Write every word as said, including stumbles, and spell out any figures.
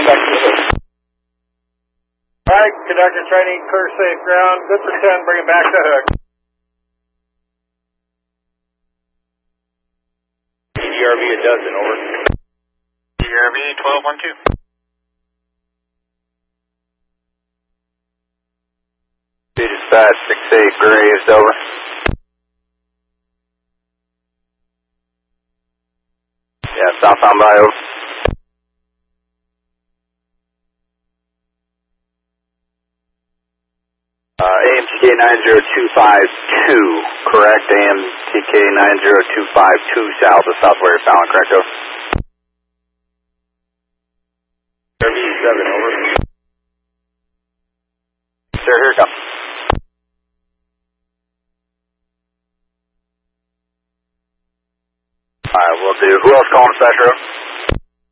back to the hook. Alright, conductor training, clear safe ground, good for ten, bring it back to hook. D R V a dozen, over. D R V twelve one two. Dispatch six eight Graves, over. Yeah, southbound by, over. Uh, A M T K nine zero two five two, correct? A M T K nine zero two five two south of Southway Fallon, correct, over? R V seven, over. Sir, here it comes. Alright, we'll do. Who else calling Dispatch road?